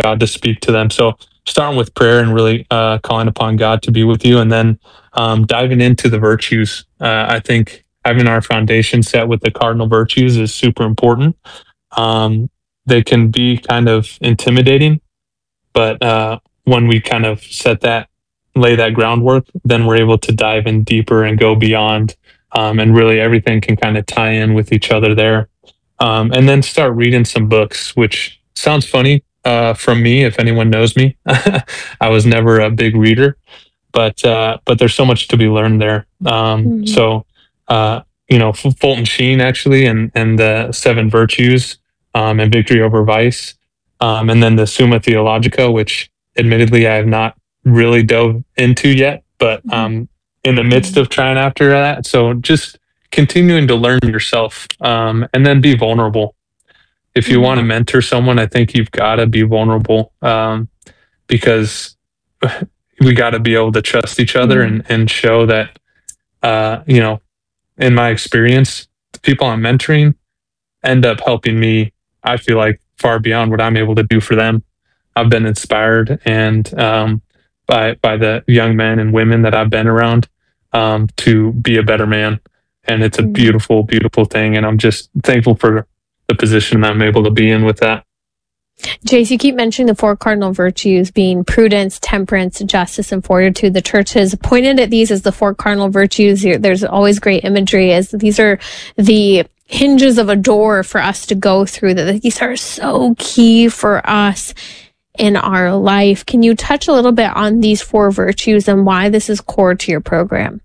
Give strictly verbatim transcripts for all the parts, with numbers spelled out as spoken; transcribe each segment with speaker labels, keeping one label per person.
Speaker 1: God to speak to them. So starting with prayer and really uh, calling upon God to be with you, and then um, diving into the virtues. Uh, I think having our foundation set with the cardinal virtues is super important. Um, they can be kind of intimidating, but uh, when we kind of set that, lay that groundwork, then we're able to dive in deeper and go beyond. Um, and really everything can kind of tie in with each other there. Um, and then start reading some books, which sounds funny uh, from me, if anyone knows me. I was never a big reader, but uh, but there's so much to be learned there. Um,
Speaker 2: Mhm.
Speaker 1: So, uh, you know, F- Fulton Sheen actually, and and the Seven Virtues, um, and Victory Over Vice, um, and then the Summa Theologica, which admittedly I have not really dove into yet, but
Speaker 2: Mhm.
Speaker 1: um, in the midst of trying after that. So just continuing to learn yourself, um, and then be vulnerable. If you
Speaker 2: Mhm.
Speaker 1: want to mentor someone, I think you've got to be vulnerable, um, because we got to be able to trust each other,
Speaker 2: Mhm.
Speaker 1: and, and show that, uh, you know, in my experience, the people I'm mentoring end up helping me, I feel like, far beyond what I'm able to do for them. I've been inspired and um, by by the young men and women that I've been around, um, to be a better man, and it's a
Speaker 2: Mhm.
Speaker 1: beautiful, beautiful thing. And I'm just thankful for the position I'm able to be in with that.
Speaker 2: Jace, you keep mentioning the four cardinal virtues being prudence, temperance, justice, and fortitude. The church has pointed at these as the four cardinal virtues. There's always great imagery as these are the hinges of a door for us to go through, that these are so key for us in our life. Can you touch a little bit on these four virtues and why this is core to your program?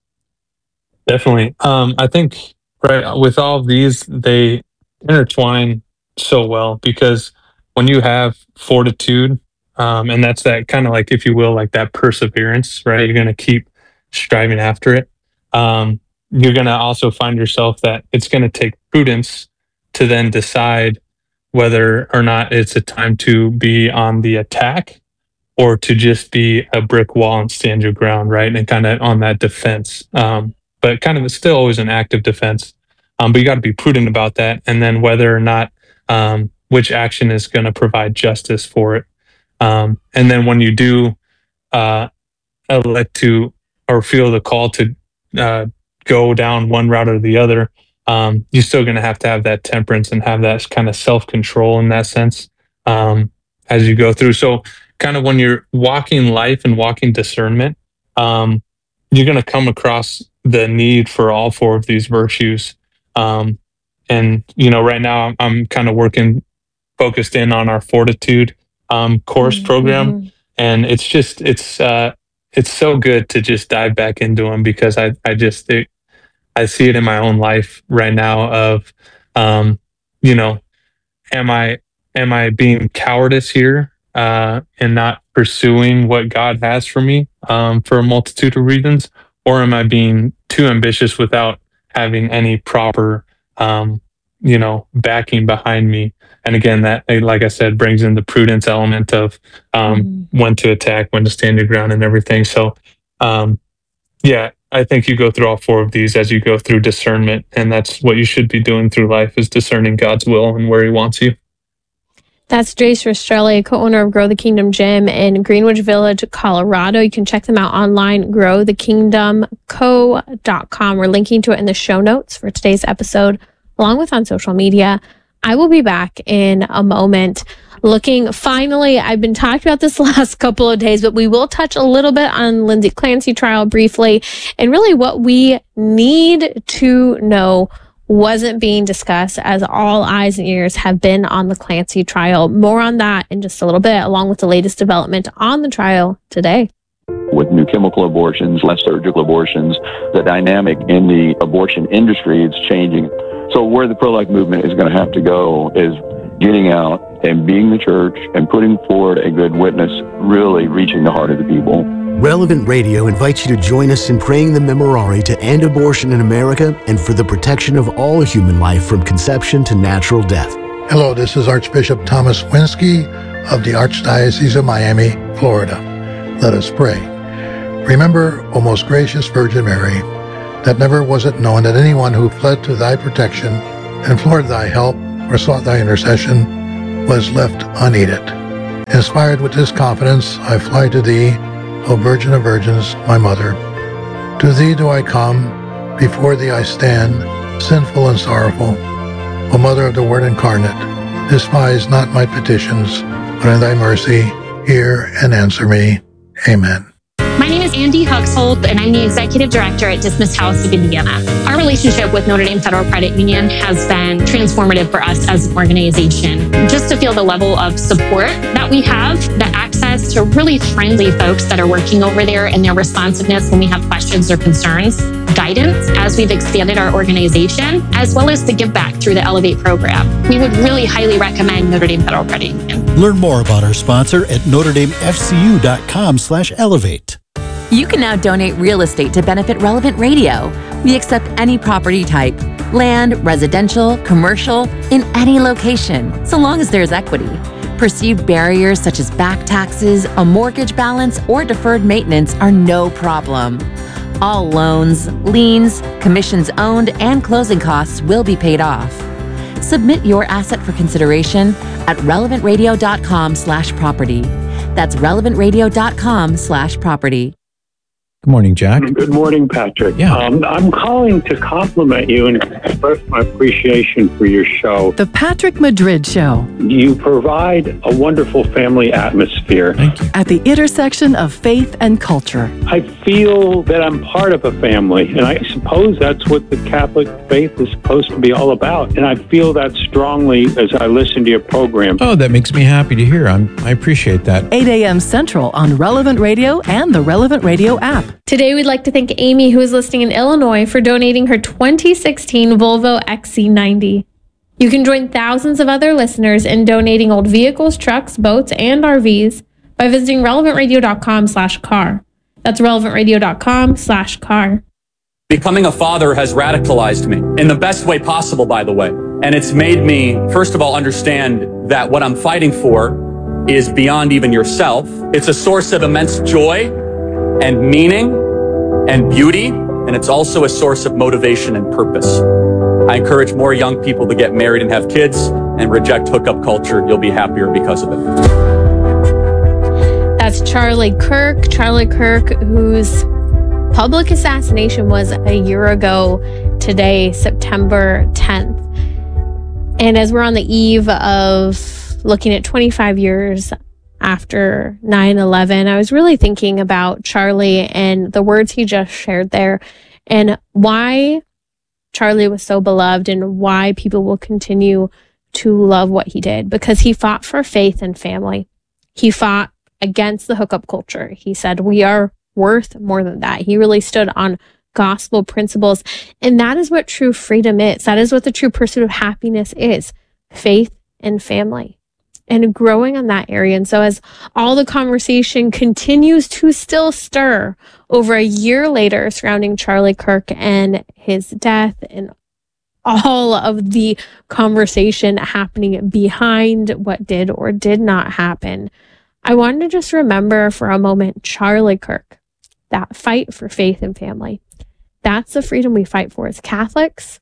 Speaker 1: Definitely. Um, I think, right, with all of these, they intertwine so well, because when you have fortitude, um, and that's that kind of like, if you will, like that perseverance, right? You're going to keep striving after it. Um, you're going to also find yourself that it's going to take prudence to then decide whether or not it's a time to be on the attack or to just be a brick wall and stand your ground, right? And kind of on that defense. Um, but kind of it's still always an active defense. Um, but you got to be prudent about that. And then whether or not, um, which action is going to provide justice for it. Um, and then when you do uh, elect to, or feel the call to uh, go down one route or the other, um, you're still going to have to have that temperance and have that kind of self control in that sense, um, as you go through. So, kind of when you're walking life and walking discernment, um, you're going to come across the need for all four of these virtues. Um, and you know, right now I'm, I'm kind of working focused in on our fortitude um, course program,
Speaker 2: Mhm.
Speaker 1: and it's just it's uh, it's so good to just dive back into them, because I I just it, I see it in my own life right now of, um, you know, am I am I being cowardice here, uh, and not pursuing what God has for me, um, for a multitude of reasons, or am I being too ambitious without having any proper, um, you know, backing behind me? And again, that, like I said, brings in the prudence element of, um,
Speaker 2: Mhm.
Speaker 1: when to attack, when to stand your ground, and everything. So, um, yeah, I think you go through all four of these as you go through discernment, and that's what you should be doing through life, is discerning God's will and where He wants you.
Speaker 2: That's Jace Rastrelli, co-owner of Grow the Kingdom Gym in Greenwich Village, Colorado. You can check them out online, grow the kingdom co dot com. We're linking to it in the show notes for today's episode, along with on social media. I will be back in a moment. Looking, finally, I've been talking about this the last couple of days, but we will touch a little bit on Lindsay Clancy trial briefly, and really what we need to know wasn't being discussed, as all eyes and ears have been on the Clancy trial. More on that in just a little bit, along with the latest development on the trial today.
Speaker 3: With new chemical abortions, less surgical abortions, the dynamic in the abortion industry is changing. So where the pro-life movement is going to have to go is getting out and being the church and putting forward a good witness, really reaching the heart of the people.
Speaker 4: Relevant Radio invites you to join us in praying the Memorare to end abortion in America and for the protection of all human life from conception to natural death.
Speaker 5: Hello, this is Archbishop Thomas Winsky of the Archdiocese of Miami, Florida. Let us pray. Remember, O most gracious Virgin Mary, that never was it known that anyone who fled to thy protection, implored thy help, or sought thy intercession, was left unaided. Inspired with this confidence, I fly to thee, O Virgin of Virgins, my mother. To thee do I come, before thee I stand, sinful and sorrowful. O Mother of the Word incarnate, despise not my petitions, but in thy mercy hear and answer me. Amen.
Speaker 6: My name is Andy Huxhold, and I'm the Executive Director at Dismiss House of Indiana. Our relationship with Notre Dame Federal Credit Union has been transformative for us as an organization. Just to feel the level of support that we have, the access to really friendly folks that are working over there and their responsiveness when we have questions or concerns, guidance as we've expanded our organization, as well as the give back through the Elevate program. We would really highly recommend Notre Dame Federal Credit Union.
Speaker 7: Learn more about our sponsor at notredamefcu.com slash elevate.
Speaker 8: You can now donate real estate to benefit Relevant Radio. We accept any property type, land, residential, commercial, in any location, so long as there's equity. Perceived barriers such as back taxes, a mortgage balance, or deferred maintenance are no problem. All loans, liens, commissions owned, and closing costs will be paid off. Submit your asset for consideration at relevantradio.com slash property. That's relevantradio.com slash property.
Speaker 9: Good morning, Jack.
Speaker 10: Good morning, Patrick.
Speaker 9: Yeah.
Speaker 10: Um, I'm calling to compliment you and express my appreciation for your show.
Speaker 11: The Patrick Madrid Show.
Speaker 10: You provide a wonderful family atmosphere.
Speaker 9: Thank you.
Speaker 11: At the intersection of faith and culture.
Speaker 10: I feel that I'm part of a family, and I suppose that's what the Catholic faith is supposed to be all about. And I feel that strongly as I listen to your program.
Speaker 9: Oh, that makes me happy to hear. I'm, I appreciate that.
Speaker 11: eight a.m. Central on Relevant Radio and the Relevant Radio app.
Speaker 2: Today, we'd like to thank Amy, who is listening in Illinois, for donating her twenty sixteen Volvo X C ninety. You can join thousands of other listeners in donating old vehicles, trucks, boats, and R Vs by visiting relevantradio.com slash car. That's relevantradio.com slash car.
Speaker 12: Becoming a father has radicalized me in the best way possible, by the way. And it's made me, first of all, understand that what I'm fighting for is beyond even yourself. It's a source of immense joy and meaning and beauty, and it's also a source of motivation and purpose. I encourage more young people to get married and have kids and reject hookup culture. You'll be happier because of it.
Speaker 2: That's Charlie Kirk. Charlie Kirk, whose public assassination was a year ago today, September tenth. And as we're on the eve of looking at twenty-five years after nine eleven, I was really thinking about Charlie and the words he just shared there and why Charlie was so beloved and why people will continue to love what he did, because he fought for faith and family. He fought against the hookup culture. He said, we are worth more than that. He really stood on gospel principles. And that is what true freedom is. That is what the true pursuit of happiness is. Faith and family. And growing on that area. And so as all the conversation continues to still stir over a year later surrounding Charlie Kirk and his death and all of the conversation happening behind what did or did not happen, I wanted to just remember for a moment Charlie Kirk, that fight for faith and family. That's the freedom we fight for as Catholics.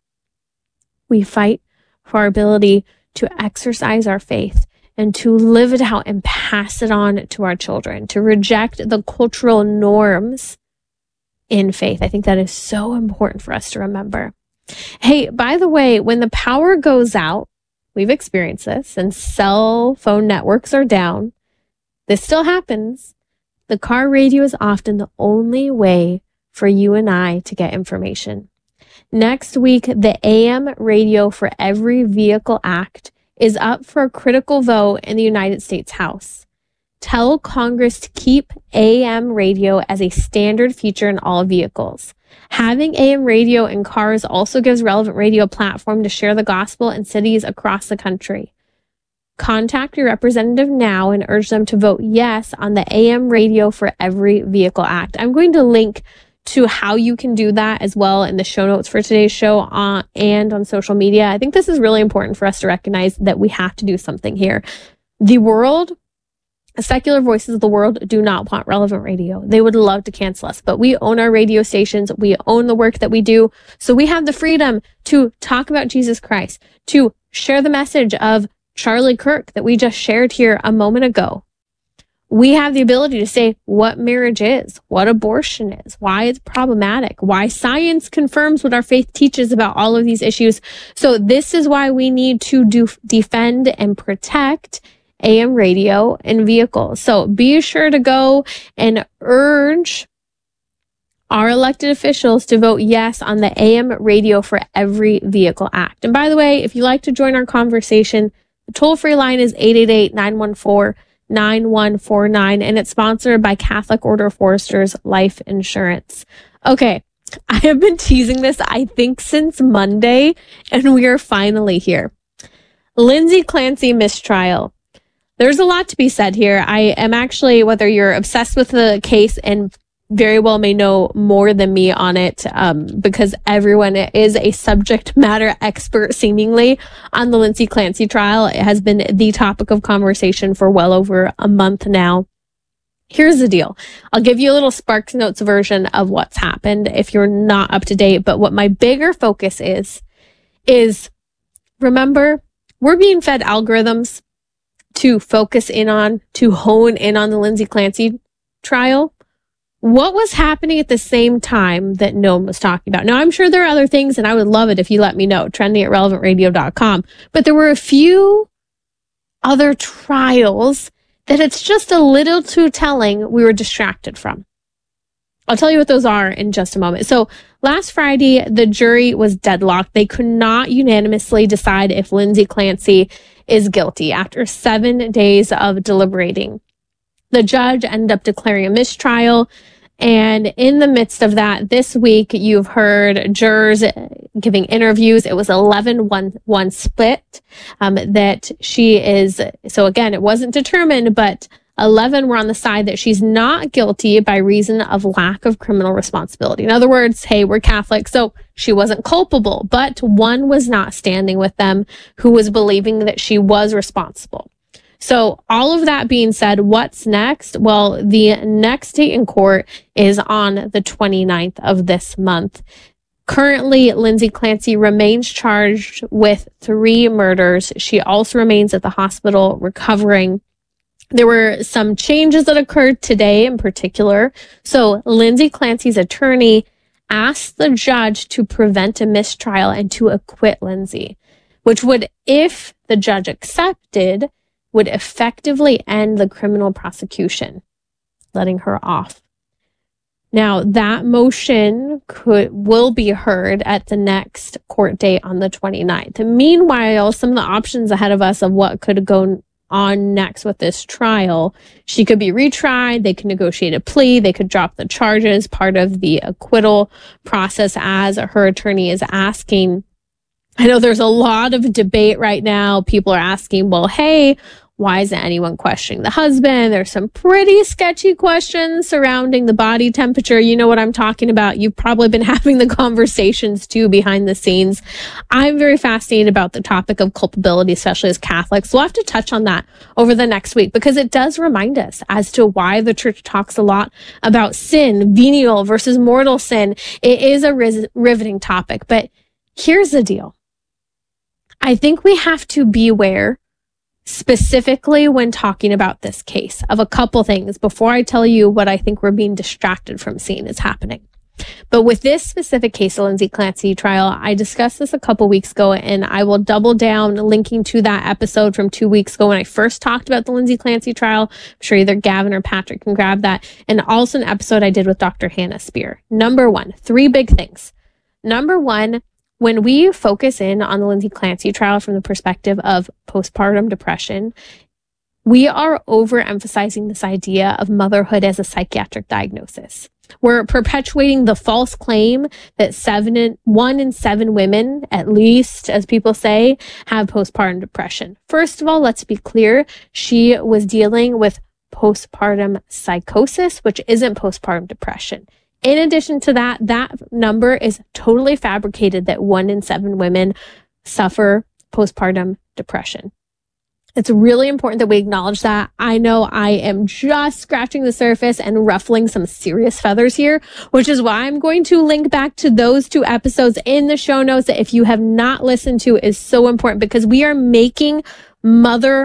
Speaker 2: We fight for our ability to exercise our faith and to live it out and pass it on to our children, to reject the cultural norms in faith. I think that is so important for us to remember. Hey, by the way, when the power goes out, we've experienced this, and cell phone networks are down. This still happens. The car radio is often the only way for you and I to get information. Next week, the A M Radio for Every Vehicle Act is up for a critical vote in the United States House. Tell Congress to keep A M radio as a standard feature in all vehicles. Having A M radio in cars also gives Relevant Radio a platform to share the gospel in cities across the country. Contact your representative now and urge them to vote yes on the A M Radio for Every Vehicle Act. I'm going to link to how you can do that as well in the show notes for today's show on, and on social media. I think this is really important for us to recognize that we have to do something here. The world, secular voices of the world do not want Relevant Radio. They would love to cancel us, but we own our radio stations. We own the work that we do. So we have the freedom to talk about Jesus Christ, to share the message of Charlie Kirk that we just shared here a moment ago. we have the ability to say what marriage is, what abortion is, why it's problematic, why science confirms what our faith teaches about all of these issues. So this is why we need to do defend and protect A M radio and vehicles. So be sure to go and urge our elected officials to vote yes on the A M Radio for Every Vehicle Act. And by the way, if you'd like to join our conversation, the toll-free line is eight eight eight, nine one four, nine one four nine, and it's sponsored by Catholic Order of Foresters Life Insurance. Okay, I have been teasing this, I think, since Monday, and we are finally here. Lindsay Clancy mistrial. There's a lot to be said here. I am actually, whether you're obsessed with the case and very well may know more than me on it, um, because everyone is a subject matter expert seemingly on the Lindsay Clancy trial. It has been the topic of conversation for well over a month now. Here's the deal. I'll give you a little Sparks Notes version of what's happened if you're not up to date. But what my bigger focus is, is remember, we're being fed algorithms to focus in on, to hone in on the Lindsay Clancy trial. What was happening at the same time that no one was talking about? Now, I'm sure there are other things, and I would love it if you let me know, trending at relevant radio dot com. But there were a few other trials that it's just a little too telling we were distracted from. I'll tell you what those are in just a moment. So last Friday, the jury was deadlocked. They could not unanimously decide if Lindsay Clancy is guilty after seven days of deliberating. The judge ended up declaring a mistrial. And in the midst of that, this week, you've heard jurors giving interviews. It was eleven one split um, that she is. So again, it wasn't determined, but eleven were on the side that she's not guilty by reason of lack of criminal responsibility. In other words, hey, we're Catholic, so she wasn't culpable, but one was not standing with them who was believing that she was responsible. So all of that being said, what's next? Well, the next date in court is on the twenty-ninth of this month. Currently, Lindsay Clancy remains charged with three murders. She also remains at the hospital recovering. There were some changes that occurred today in particular. So Lindsay Clancy's attorney asked the judge to prevent a mistrial and to acquit Lindsay, which would, if the judge accepted, would effectively end the criminal prosecution, letting her off. Now, that motion could will be heard at the next court date on the twenty-ninth. And meanwhile, some of the options ahead of us of what could go on next with this trial, she could be retried, they could negotiate a plea, they could drop the charges, part of the acquittal process as her attorney is asking. I know there's a lot of debate right now. People are asking, well, hey, why isn't anyone questioning the husband? There's some pretty sketchy questions surrounding the body temperature. You know what I'm talking about. You've probably been having the conversations too behind the scenes. I'm very fascinated about the topic of culpability, especially as Catholics. We'll have to touch on that over the next week because it does remind us as to why the church talks a lot about sin, venial versus mortal sin. It is a riz- riveting topic, but here's the deal. I think we have to beware, specifically when talking about this case, of a couple things before I tell you what I think we're being distracted from seeing is happening. But with this specific case, the Lindsay Clancy trial, I discussed this a couple weeks ago, and I will double down linking to that episode from two weeks ago when I first talked about the Lindsay Clancy trial. I'm sure either Gavin or Patrick can grab that. And also an episode I did with Doctor Hannah Spear. Number one, three big things. Number one, when we focus in on the Lindsay Clancy trial from the perspective of postpartum depression, we are overemphasizing this idea of motherhood as a psychiatric diagnosis. We're perpetuating the false claim that seven in, one in seven women, at least, as people say, have postpartum depression. First of all, let's be clear. She was dealing with postpartum psychosis, which isn't postpartum depression. In addition to that, that number is totally fabricated that one in seven women suffer postpartum depression. It's really important that we acknowledge that. I know I am just scratching the surface and ruffling some serious feathers here, which is why I'm going to link back to those two episodes in the show notes that if you have not listened to is so important because we are making motherhood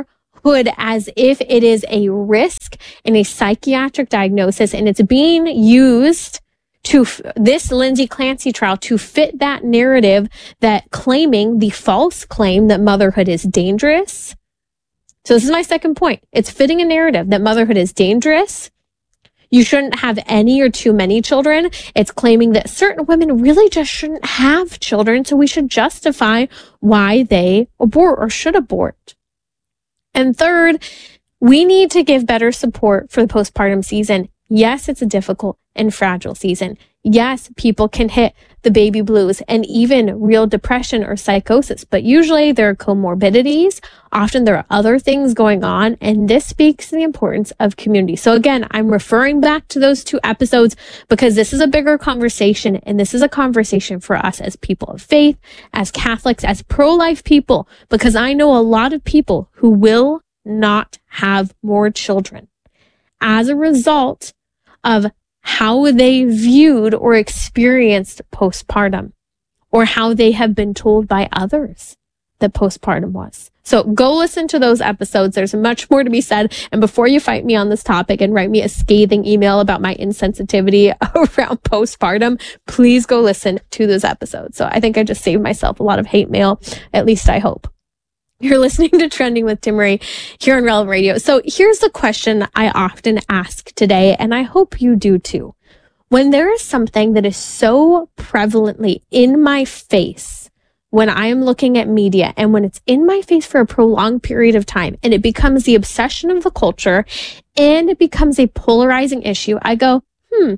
Speaker 2: motherhood as if it is a risk and a psychiatric diagnosis, and it's being used to f- this Lindsay Clancy trial to fit that narrative that claiming the false claim that motherhood is dangerous. So this is my second point. It's fitting a narrative that motherhood is dangerous. You shouldn't have any or too many children. It's claiming that certain women really just shouldn't have children, so we should justify why they abort or should abort. And third, we need to give better support for the postpartum season. Yes, it's a difficult and fragile season. Yes, people can hit the baby blues and even real depression or psychosis, but usually there are comorbidities. Often there are other things going on, and this speaks to the importance of community. So again, I'm referring back to those two episodes because this is a bigger conversation, and this is a conversation for us as people of faith, as Catholics, as pro-life people, because I know a lot of people who will not have more children as a result of how they viewed or experienced postpartum, or how they have been told by others that postpartum was. So go listen to those episodes. There's much more to be said. And before you fight me on this topic and write me a scathing email about my insensitivity around postpartum, please go listen to those episodes. So I think I just saved myself a lot of hate mail. At least I hope. You're listening to Trending with Timmerie here on Relevant Radio. So here's the question I often ask today, and I hope you do too. When there is something that is so prevalently in my face when I am looking at media, and when it's in my face for a prolonged period of time, and it becomes the obsession of the culture, and it becomes a polarizing issue, I go, hmm,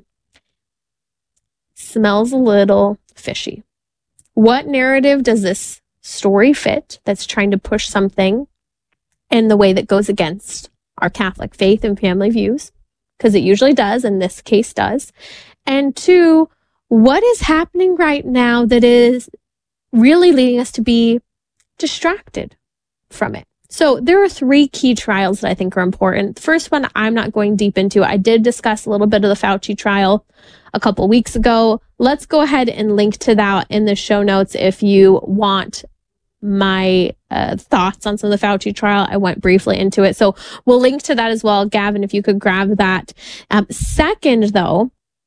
Speaker 2: smells a little fishy. What narrative does this story fit that's trying to push something in the way that goes against our Catholic faith and family views? Because it usually does, in this case does. And two, what is happening right now that is really leading us to be distracted from it? So there are three key trials that I think are important. The first one I'm not going deep into. I did discuss a little bit of the Fauci trial a couple weeks ago. Let's go ahead and link to that in the show notes if you want my uh, thoughts on some of the Fauci trial. I went briefly into it. So we'll link to that as well. Gavin, if you could grab that. Um, second, though,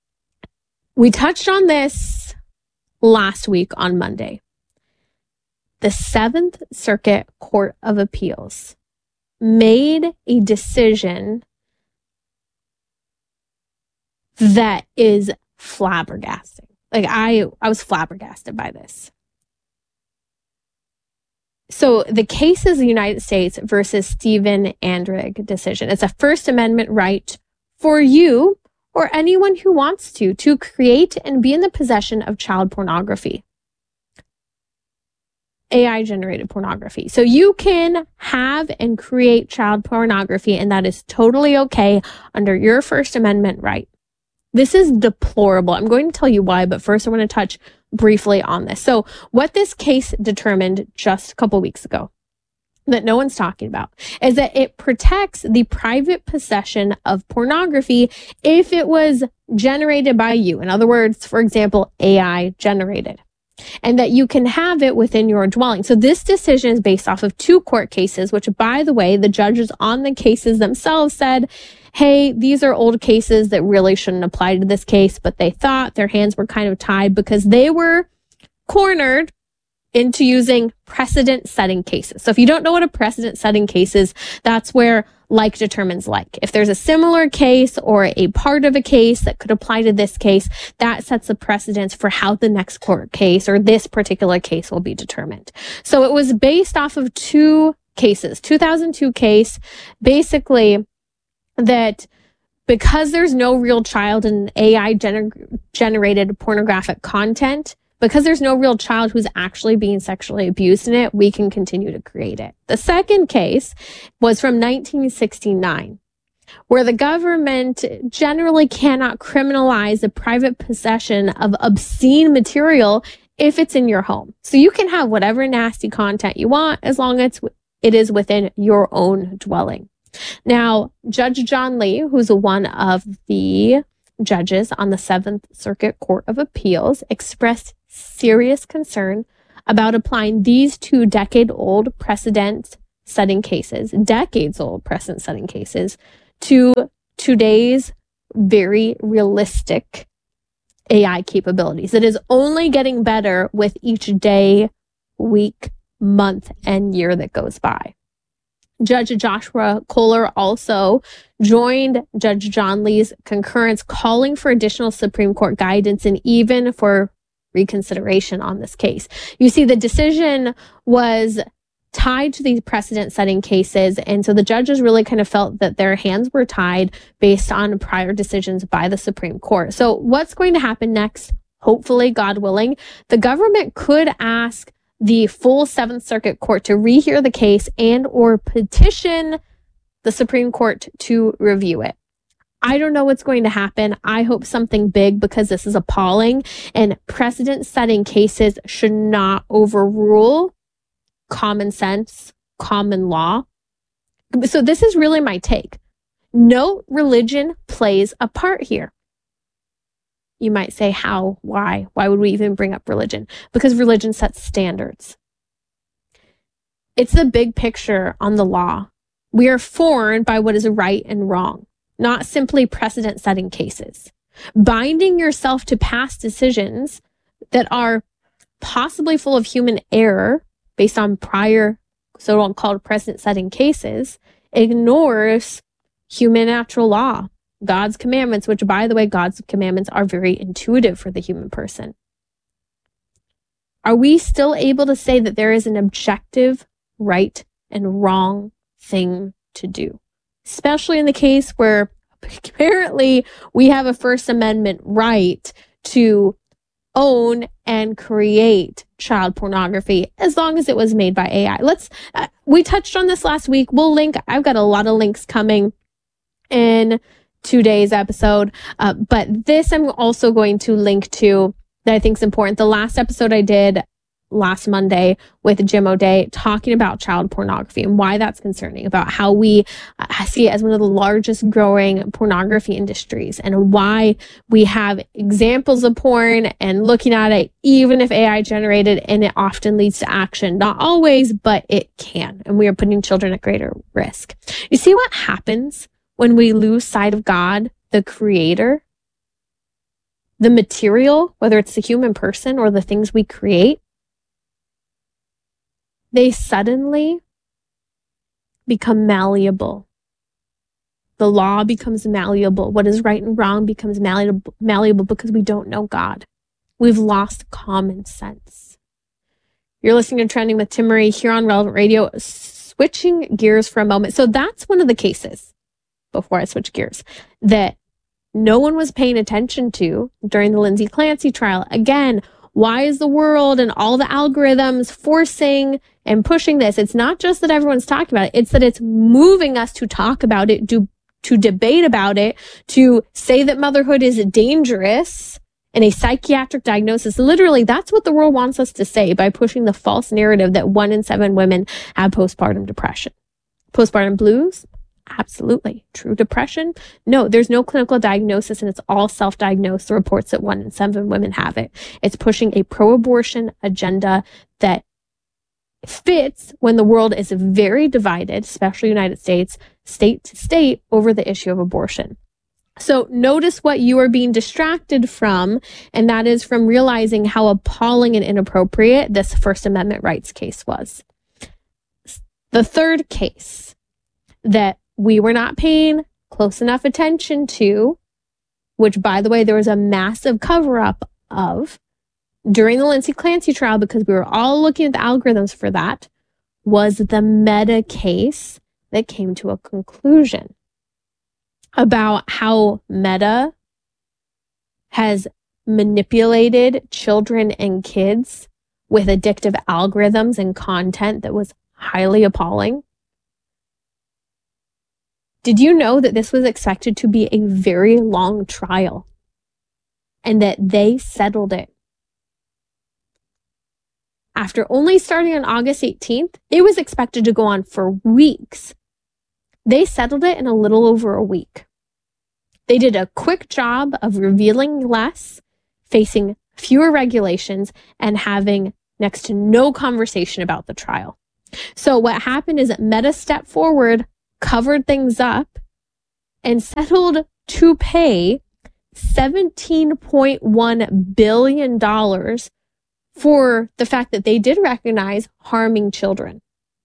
Speaker 2: we touched on this last week on Monday. The Seventh Circuit Court of Appeals made a decision that is flabbergasting. Like I, I was flabbergasted by this. So the case is the United States versus Stephen Andrig decision. It's a First Amendment right for you or anyone who wants to, to create and be in the possession of child pornography. A I-generated pornography. So you can have and create child pornography, and that is totally okay under your First Amendment right. This is deplorable. I'm going to tell you why, but first I want to touch briefly on this. So what this case determined just a couple weeks ago that no one's talking about is that it protects the private possession of pornography if it was generated by you. In other words, for example, A I generated, and that you can have it within your dwelling. So this decision is based off of two court cases, which, by the way, the judges on the cases themselves said, hey, these are old cases that really shouldn't apply to this case, but they thought their hands were kind of tied because they were cornered into using precedent-setting cases. So if you don't know what a precedent-setting case is, that's where like determines like. If there's a similar case or a part of a case that could apply to this case, that sets the precedence for how the next court case or this particular case will be determined. So it was based off of two cases, two thousand two case, basically that because there's no real child in A I gener- generated pornographic content, because there's no real child who's actually being sexually abused in it, we can continue to create it. The second case was from nineteen sixty-nine, where the government generally cannot criminalize the private possession of obscene material if it's in your home. So you can have whatever nasty content you want as long as it is within your own dwelling. Now, Judge John Lee, who's one of the judges on the Seventh Circuit Court of Appeals, expressed serious concern about applying these two decade-old precedents setting cases, decades old precedent setting cases, to today's very realistic A I capabilities. It is only getting better with each day, week, month, and year that goes by. Judge Joshua Kohler also joined Judge John Lee's concurrence, calling for additional Supreme Court guidance and even for reconsideration on this case. You see, the decision was tied to these precedent-setting cases, and so the judges really kind of felt that their hands were tied based on prior decisions by the Supreme Court. So what's going to happen next? Hopefully, God willing, the government could ask the full Seventh Circuit Court to rehear the case and or petition the Supreme Court to review it. I don't know what's going to happen. I hope something big, because this is appalling, and precedent-setting cases should not overrule common sense, common law. So this is really my take. No religion plays a part here. You might say, how? Why? Why would we even bring up religion? Because religion sets standards. It's the big picture on the law. We are formed by what is right and wrong, not simply precedent-setting cases. Binding yourself to past decisions that are possibly full of human error based on prior so-called precedent-setting cases ignores human natural law, God's commandments, which, by the way, God's commandments are very intuitive for the human person. Are we still able to say that there is an objective right and wrong thing to do? Especially in the case where apparently we have a First Amendment right to own and create child pornography, as long as it was made by A I. Let's, uh, we touched on this last week. We'll link, I've got a lot of links coming in today's episode, uh, but this I'm also going to link to that I think is important. The last episode I did last Monday with Jim O'Day, talking about child pornography and why that's concerning, about how we uh, see it as one of the largest growing pornography industries, and why we have examples of porn and looking at it, even if A I generated, and it often leads to action. Not always, but it can. And we are putting children at greater risk. You see what happens when we lose sight of God, the creator, the material, whether it's the human person or the things we create? They suddenly become malleable. The law becomes malleable. What is right and wrong becomes malleable, malleable because we don't know God. We've lost common sense. You're listening to Trending with Timmerie here on Relevant Radio. Switching gears for a moment. So that's one of the cases, before I switch gears, that no one was paying attention to during the Lindsay Clancy trial. Again, why is the world and all the algorithms forcing and pushing this? It's not just that everyone's talking about it. It's that it's moving us to talk about it, to, to debate about it, to say that motherhood is dangerous and a psychiatric diagnosis. Literally, that's what the world wants us to say by pushing the false narrative that one in seven women have postpartum depression. Postpartum blues? Absolutely. True depression? No, there's no clinical diagnosis, and it's all self-diagnosed. The reports that one in seven women have it. It's pushing a pro-abortion agenda that fits when the world is very divided, especially the United States, state to state, over the issue of abortion. So notice what you are being distracted from, and that is from realizing how appalling and inappropriate this First Amendment rights case was. The third case that we were not paying close enough attention to, which, by the way, there was a massive cover-up of during the Lindsay Clancy trial, because we were all looking at the algorithms for that, was the Meta case that came to a conclusion about how Meta has manipulated children and kids with addictive algorithms and content that was highly appalling. Did you know that this was expected to be a very long trial and that they settled it? After only starting on August eighteenth, it was expected to go on for weeks. They settled it in a little over a week. They did a quick job of revealing less, facing fewer regulations, and having next to no conversation about the trial. So what happened is that Meta stepped forward, covered things up, and settled to pay seventeen point one billion dollars for the fact that they did recognize harming children.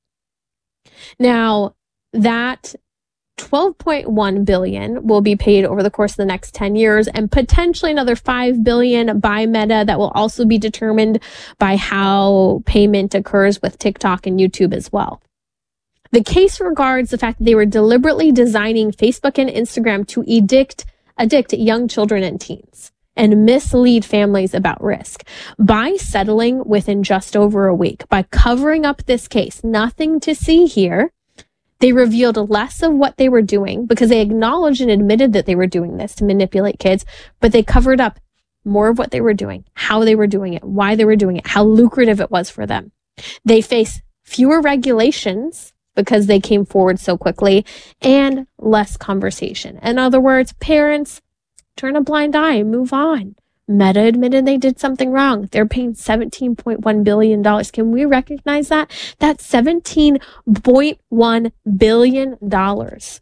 Speaker 2: Now, that twelve point one billion dollars will be paid over the course of the next ten years, and potentially another five billion dollars by Meta that will also be determined by how payment occurs with TikTok and YouTube as well. The case regards the fact that they were deliberately designing Facebook and Instagram to addict, addict young children and teens and mislead families about risk. By settling within just over a week, by covering up this case, nothing to see here, they revealed less of what they were doing because they acknowledged and admitted that they were doing this to manipulate kids, but they covered up more of what they were doing, how they were doing it, why they were doing it, how lucrative it was for them. They face fewer regulations because they came forward so quickly, and less conversation. In other words, parents, turn a blind eye and move on. Meta admitted they did something wrong. They're paying seventeen point one billion dollars. Can we recognize that? That's seventeen point one billion dollars.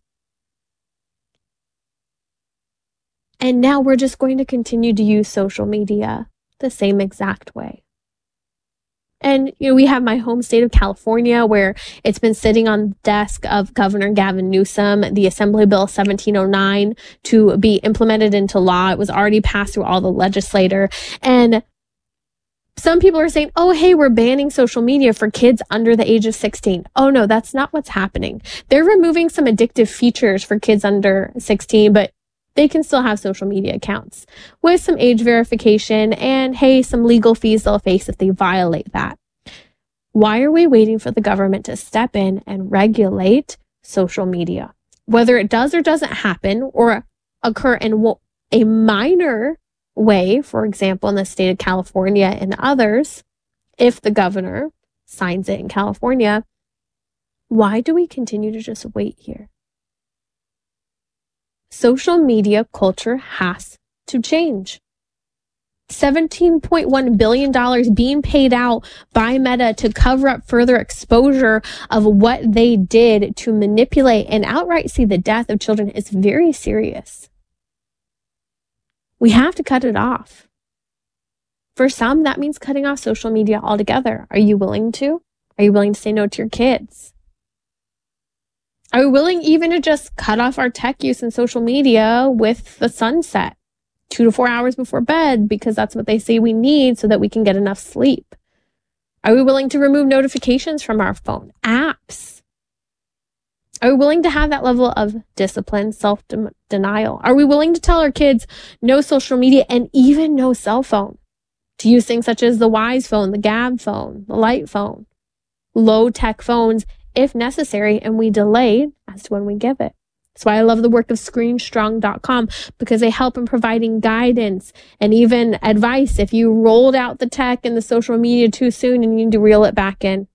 Speaker 2: And now we're just going to continue to use social media the same exact way. And, you know, we have my home state of California, where it's been sitting on the desk of Governor Gavin Newsom, the Assembly Bill seventeen oh nine, to be implemented into law. It was already passed through all the legislature. And some people are saying, oh, hey, we're banning social media for kids under the age of sixteen. Oh, no, that's not what's happening. They're removing some addictive features for kids under sixteen, but they can still have social media accounts with some age verification and, hey, some legal fees they'll face if they violate that. Why are we waiting for the government to step in and regulate social media? Whether it does or doesn't happen or occur in a minor way, for example, in the state of California and others, if the governor signs it in California, why do we continue to just wait here? Social media culture has to change. seventeen point one billion dollars being paid out by Meta to cover up further exposure of what they did to manipulate and outright see the death of children is very serious. We have to cut it off. For some, that means cutting off social media altogether. Are you willing to? Are you willing to say no to your kids? Are we willing even to just cut off our tech use in social media with the sunset, two to four hours before bed, because that's what they say we need so that we can get enough sleep? Are we willing to remove notifications from our phone, apps? Are we willing to have that level of discipline, self-denial? Are we willing to tell our kids no social media and even no cell phone? To use things such as the Wise phone, the Gab phone, the Light phone, low-tech phones, if necessary, and we delay as to when we give it. That's why I love the work of screen strong dot com, because they help in providing guidance and even advice if you rolled out the tech and the social media too soon and you need to reel it back in.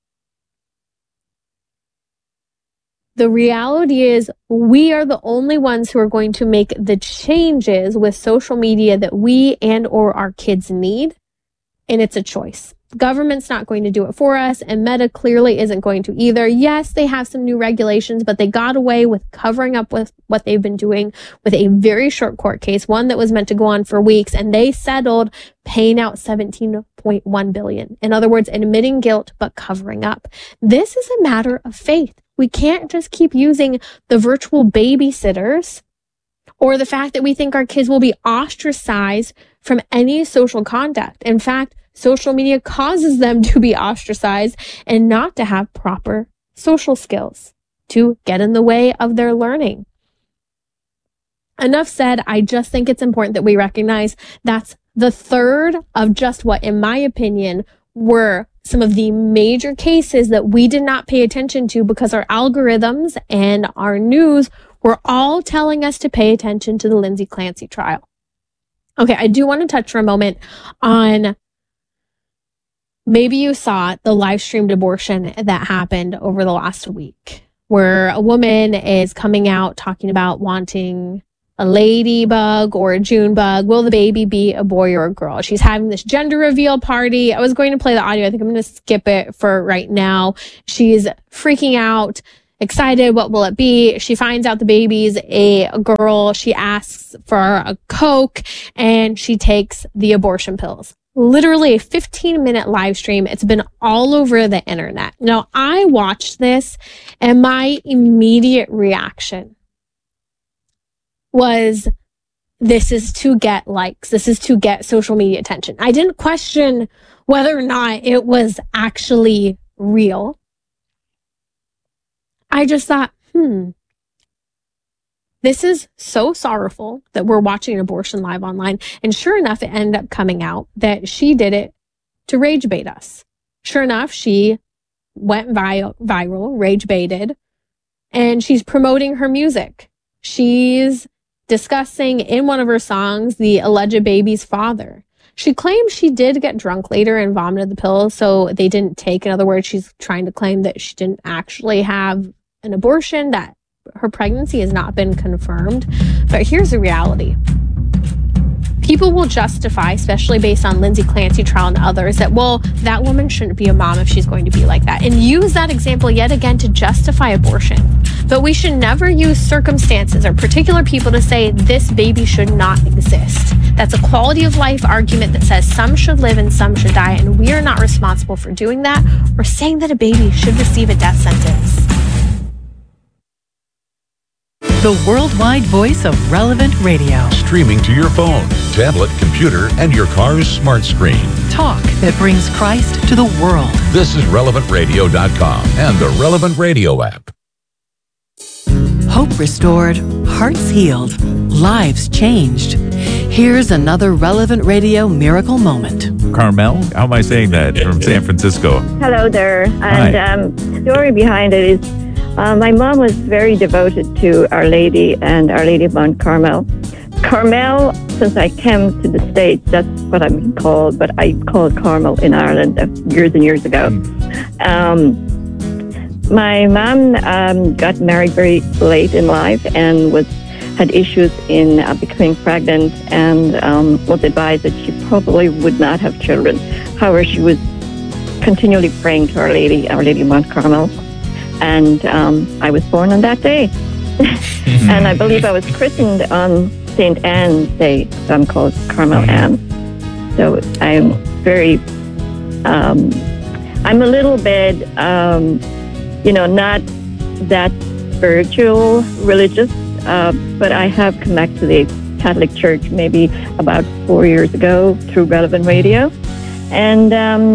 Speaker 2: The reality is we are the only ones who are going to make the changes with social media that we and or our kids need, and it's a choice. The government's not going to do it for us, and Meta clearly isn't going to either. Yes, they have some new regulations, but they got away with covering up with what they've been doing with a very short court case, one that was meant to go on for weeks, and they settled paying out seventeen point one billion dollars. In other words, admitting guilt, but covering up. This is a matter of faith. We can't just keep using the virtual babysitters or the fact that we think our kids will be ostracized from any social contact. In fact, social media causes them to be ostracized and not to have proper social skills to get in the way of their learning. Enough said. I just think it's important that we recognize that's the third of just what, in my opinion, were some of the major cases that we did not pay attention to because our algorithms and our news were all telling us to pay attention to the Lindsay Clancy trial. Okay, I do want to touch for a moment on, maybe you saw it, the live streamed abortion that happened over the last week, where a woman is coming out talking about wanting a ladybug or a June bug? Will the baby be a boy or a girl? She's having this gender reveal party. I was going to play the audio. I think I'm going to skip it for right now. She's freaking out, excited. What will it be? She finds out the baby's a girl. She asks for a Coke and she takes the abortion pills. Literally a fifteen minute live stream. It's been all over the internet. Now, I watched this and my immediate reaction was, this is to get likes. This is to get social media attention. I didn't question whether or not it was actually real. I just thought, hmm, this is so sorrowful that we're watching an abortion live online. And sure enough, it ended up coming out that she did it to rage bait us. Sure enough, she went vi- viral, rage baited, and she's promoting her music. She's discussing in one of her songs the alleged baby's father. She claims she did get drunk later and vomited the pills, so they didn't take. In other words, she's trying to claim that she didn't actually have an abortion, that her pregnancy has not been confirmed. But here's the reality. People will justify, especially based on Lindsay Clancy trial and others, that, well, that woman shouldn't be a mom if she's going to be like that, and use that example yet again to justify abortion. But we should never use circumstances or particular people to say this baby should not exist. That's a quality of life argument that says some should live and some should die, and we are not responsible for doing that or saying that a baby should receive a death sentence.
Speaker 11: The worldwide voice of Relevant Radio.
Speaker 13: Streaming to your phone, tablet, computer, and your car's smart screen.
Speaker 11: Talk that brings Christ to the world.
Speaker 13: This is relevant radio dot com and the Relevant Radio app.
Speaker 11: Hope restored, hearts healed, lives changed. Here's another Relevant Radio miracle moment.
Speaker 14: Carmel, how am I saying that, from San Francisco?
Speaker 15: Hello there. And um, the story behind it is uh, my mom was very devoted to Our Lady and Our Lady of Mount Carmel. Carmel, since I came to the States, that's what I've been called, but I called Carmel in Ireland years and years ago. Um, my mom um, got married very late in life and was had issues in uh, becoming pregnant, and um, was advised that she probably would not have children. However, she was continually praying to Our Lady, Our Lady of Mount Carmel, and um, I was born on that day. And I believe I was christened on Saint Anne's Day, so I'm called Carmel Anne. So I'm very, um, I'm a little bit, um, you know, not that spiritual, religious, uh, but I have come back to the Catholic Church maybe about four years ago through Relevant Radio. And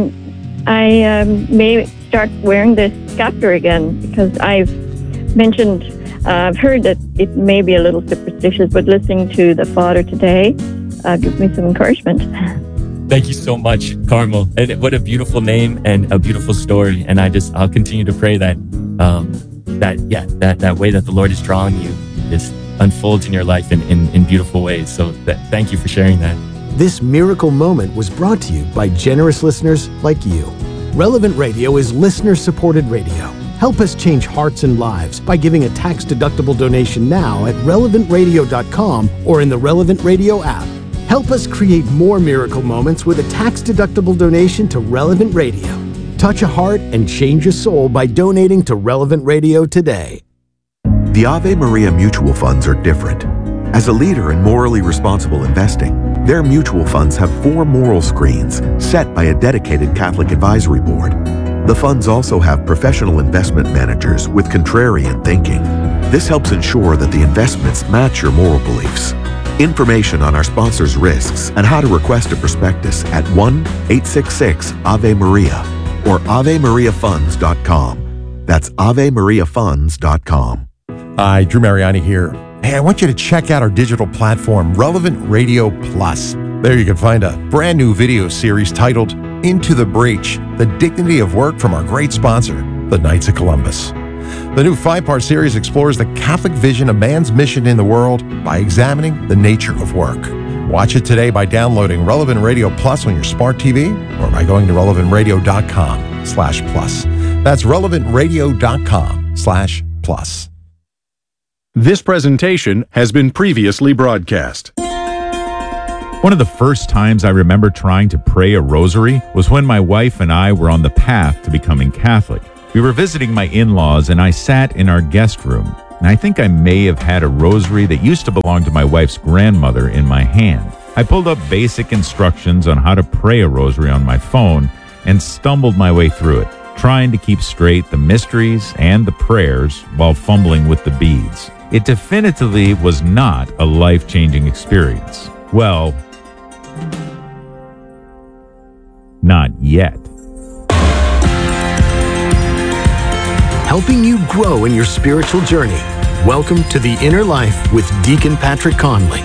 Speaker 15: um, I um, may start wearing this scapular again, because I've mentioned, uh, I've heard that it may be a little superstitious, but listening to the Father today uh, gives me some encouragement.
Speaker 16: Thank you so much, Carmel. And what a beautiful name and a beautiful story. And I just, I'll continue to pray that, um, that, yeah, that, that way that the Lord is drawing you just unfolds in your life in, in, in beautiful ways. So that, thank you for sharing that.
Speaker 4: This miracle moment was brought to you by generous listeners like you. Relevant Radio is listener-supported radio. Help us change hearts and lives by giving a tax-deductible donation now at relevant radio dot com or in the Relevant Radio app. Help us create more miracle moments with a tax-deductible donation to Relevant Radio. Touch a heart and change a soul by donating to Relevant Radio today.
Speaker 17: The Ave Maria mutual funds are different. As a leader in morally responsible investing, their mutual funds have four moral screens set by a dedicated Catholic advisory board. The funds also have professional investment managers with contrarian thinking. This helps ensure that the investments match your moral beliefs. Information on our sponsors' risks and how to request a prospectus at one eight six six Ave Maria or ave maria funds dot com. That's ave maria funds dot com.
Speaker 18: Hi, Drew Mariani here. Hey, I want you to check out our digital platform, Relevant Radio Plus. There you can find a brand new video series titled Into the Breach, The Dignity of Work from our great sponsor, the Knights of Columbus. The new five-part series explores the Catholic vision of man's mission in the world by examining the nature of work. Watch it today by downloading Relevant Radio Plus on your smart T V or by going to relevant radio dot com slash plus. That's relevant radio dot com slash plus.
Speaker 19: This presentation has been previously broadcast.
Speaker 14: One of the first times I remember trying to pray a rosary was when my wife and I were on the path to becoming Catholic. We were visiting my in-laws and I sat in our guest room. And I think I may have had a rosary that used to belong to my wife's grandmother in my hand. I pulled up basic instructions on how to pray a rosary on my phone and stumbled my way through it, trying to keep straight the mysteries and the prayers while fumbling with the beads. It definitively was not a life-changing experience. Well, not yet.
Speaker 4: Helping you grow in your spiritual journey. Welcome to The Inner Life with Deacon Patrick Conley.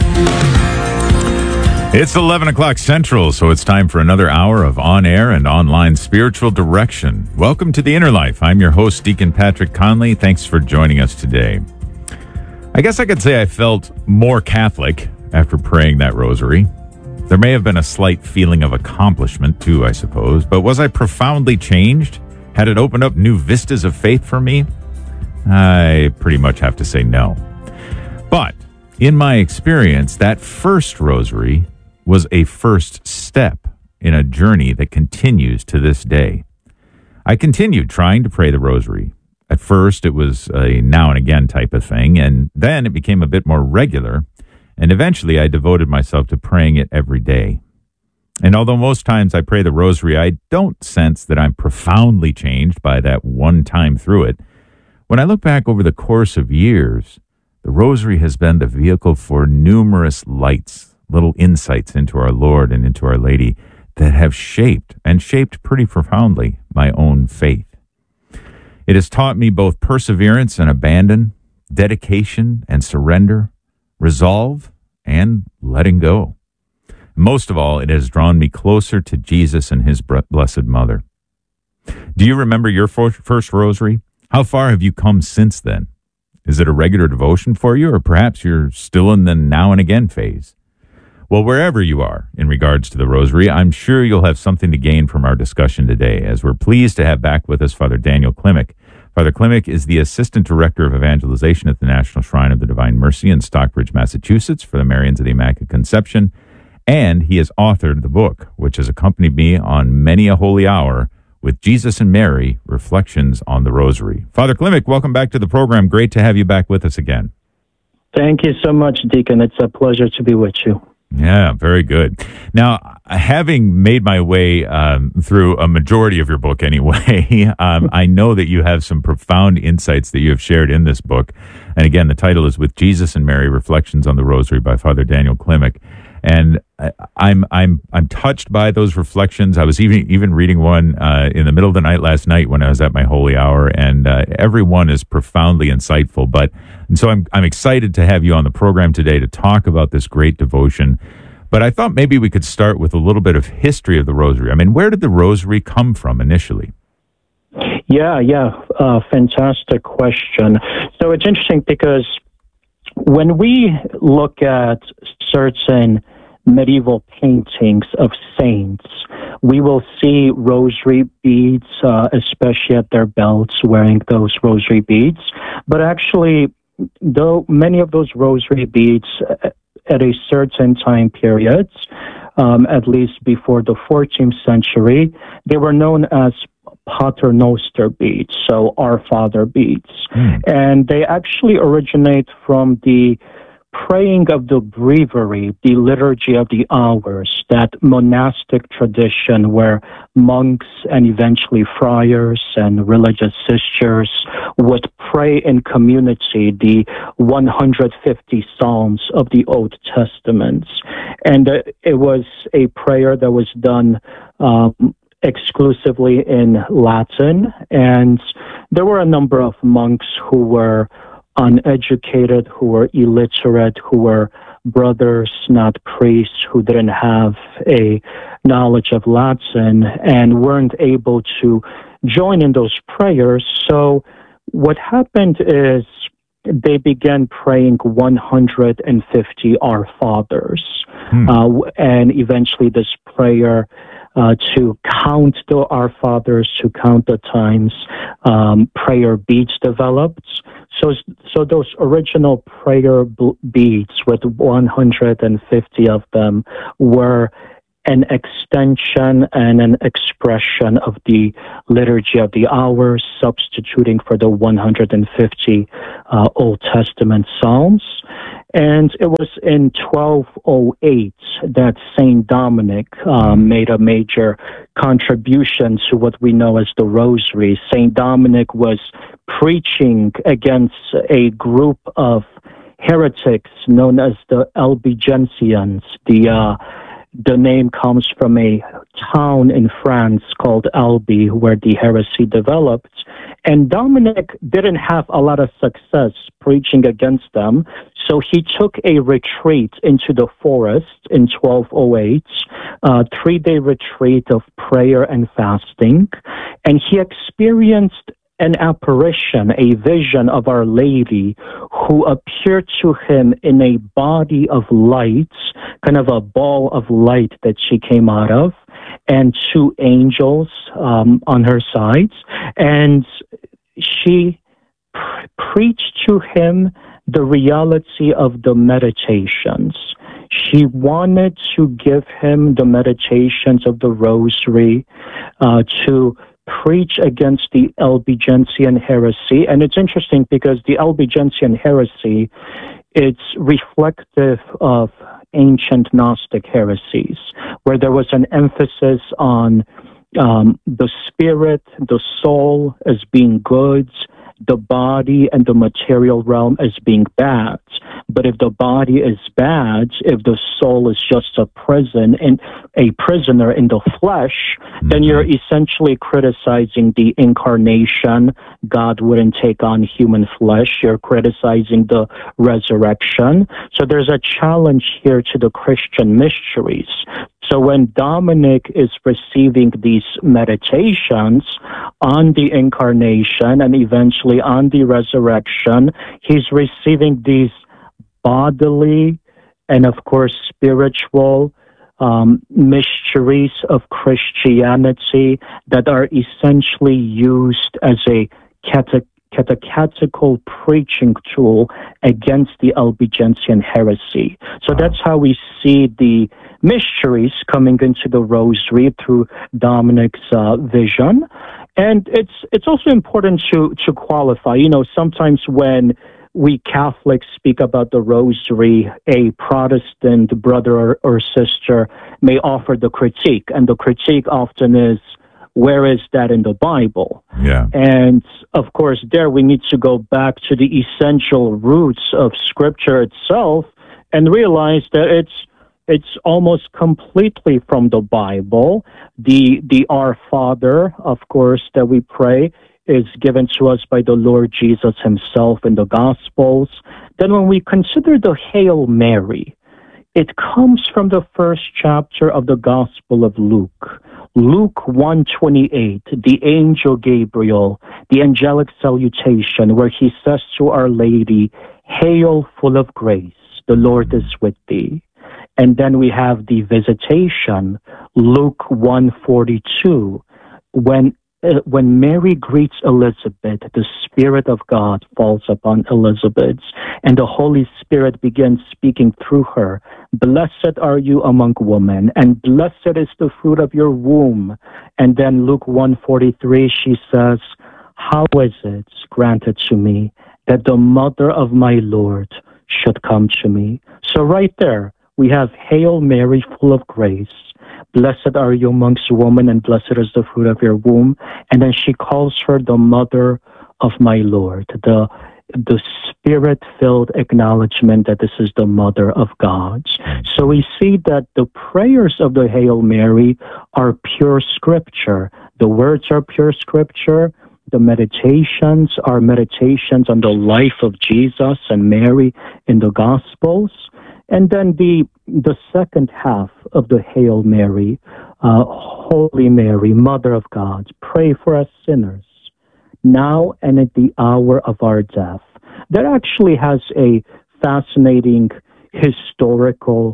Speaker 14: It's eleven o'clock Central, so it's time for another hour of on-air and online spiritual direction. Welcome to The Inner Life. I'm your host, Deacon Patrick Conley. Thanks for joining us today. I guess I could say I felt more Catholic after praying that rosary. There may have been a slight feeling of accomplishment, too, I suppose, but was I profoundly changed? Had it opened up new vistas of faith for me? I pretty much have to say no. But in my experience, that first rosary was a first step in a journey that continues to this day. I continued trying to pray the rosary. At first, it was a now and again type of thing, and then it became a bit more regular, and eventually I devoted myself to praying it every day. And although most times I pray the rosary, I don't sense that I'm profoundly changed by that one time through it. When I look back over the course of years, the rosary has been the vehicle for numerous lights, little insights into our Lord and into Our Lady that have shaped, and shaped pretty profoundly, my own faith. It has taught me both perseverance and abandon, dedication and surrender, resolve and letting go. Most of all, it has drawn me closer to Jesus and His Blessed Mother. Do you remember your first rosary? How far have you come since then? Is it a regular devotion for you, or perhaps you're still in the now and again phase? Well, wherever you are in regards to the rosary, I'm sure you'll have something to gain from our discussion today, as we're pleased to have back with us Father Daniel Klimek. Father Klimek is the Assistant Director of Evangelization at the National Shrine of the Divine Mercy in Stockbridge, Massachusetts, for the Marians of the Immaculate Conception, and he has authored the book, which has accompanied me on many a holy hour, with Jesus and Mary, Reflections on the Rosary. Father Klimek, welcome back to the program. Great to have you back with us again.
Speaker 20: Thank you so much, Deacon. It's a pleasure to be with you.
Speaker 14: Yeah, very good. Now, having made my way um, through a majority of your book anyway, um, I know that you have some profound insights that you have shared in this book. And again, the title is With Jesus and Mary, Reflections on the Rosary by Father Daniel Klimek. And I, I'm I'm I'm touched by those reflections. I was even even reading one uh, in the middle of the night last night when I was at my holy hour, and uh, every one is profoundly insightful. But and so I'm I'm excited to have you on the program today to talk about this great devotion. But I thought maybe we could start with a little bit of history of the Rosary. I mean, where did the Rosary come from initially?
Speaker 20: Yeah, yeah, uh, fantastic question. So it's interesting because when we look at certain medieval paintings of saints, we will see rosary beads, uh, especially at their belts, wearing those rosary beads. But actually, though many of those rosary beads at a certain time period, um, at least before the fourteenth century, they were known as Paternoster beads, so Our Father beads. Mm. And they actually originate from the praying of the breviary, the liturgy of the hours, that monastic tradition where monks and eventually friars and religious sisters would pray in community the one hundred fifty Psalms of the Old Testament. And uh, it was a prayer that was done um, exclusively in Latin, and there were a number of monks who were uneducated, who were illiterate, who were brothers, not priests, who didn't have a knowledge of Latin and weren't able to join in those prayers. So what happened is they began praying one hundred fifty Our Fathers, hmm. uh, and eventually this prayer uh, to count the Our Fathers, to count the times um, prayer beads developed. So, so those original prayer b- beads with one hundred fifty of them were an extension and an expression of the Liturgy of the Hours, substituting for the one hundred fifty uh, Old Testament Psalms. And it was in twelve oh eight that Saint Dominic um, made a major contribution to what we know as the Rosary. Saint Dominic was preaching against a group of heretics known as the Albigensians. The uh, The name comes from a town in France called Albi, where the heresy developed. And Dominic didn't have a lot of success preaching against them, so he took a retreat into the forest in twelve oh eight, a three-day retreat of prayer and fasting, and he experienced an apparition, a vision of Our Lady who appeared to him in a body of light, kind of a ball of light that she came out of, and two angels um, on her sides. And she pr- preached to him the reality of the meditations. She wanted to give him the meditations of the Rosary, uh, to preach against the Albigensian heresy. And it's interesting because the Albigensian heresy, it's reflective of ancient Gnostic heresies, where there was an emphasis on um, the spirit, the soul as being good, the body and the material realm as being bad. But if the body is bad, if the soul is just a prison and a prisoner in the flesh, mm-hmm. then you're essentially criticizing the incarnation. God wouldn't take on human flesh. You're criticizing the resurrection. So there's a challenge here to the Christian mysteries. So when Dominic is receiving these meditations on the incarnation and eventually on the resurrection, he's receiving these bodily and, of course, spiritual um, mysteries of Christianity that are essentially used as a cate- catechetical preaching tool against the Albigensian heresy. So that's how we see the mysteries coming into the Rosary through Dominic's uh, vision. And it's it's also important to, to qualify. You know, sometimes when we Catholics speak about the Rosary, a Protestant brother or, or sister may offer the critique, and the critique often is, where is that in the Bible?
Speaker 14: Yeah.
Speaker 20: And of course, there we need to go back to the essential roots of Scripture itself and realize that it's it's almost completely from the Bible. The the Our Father, of course, that we pray is given to us by the Lord Jesus himself in the Gospels. Then when we consider the Hail Mary, it comes from the first chapter of the Gospel of Luke. Luke one twenty-eight, the angel Gabriel, the angelic salutation, where he says to Our Lady, "Hail, full of grace, the Lord is with thee." And then we have the visitation, Luke one forty-two, when uh, when Mary greets Elizabeth, the Spirit of God falls upon Elizabeth, and the Holy Spirit begins speaking through her. "Blessed are you among women, and blessed is the fruit of your womb." And then Luke one forty-three, she says, "How is it granted to me that the mother of my Lord should come to me?" So right there, we have Hail Mary, full of grace. Blessed are you amongst women, and blessed is the fruit of your womb. And then she calls her the mother of my Lord, the the spirit-filled acknowledgement that this is the mother of God. So we see that the prayers of the Hail Mary are pure scripture. The words are pure scripture. The meditations are meditations on the life of Jesus and Mary in the Gospels. And then the the second half of the Hail Mary, uh, Holy Mary, Mother of God, pray for us sinners, now and at the hour of our death. That actually has a fascinating historical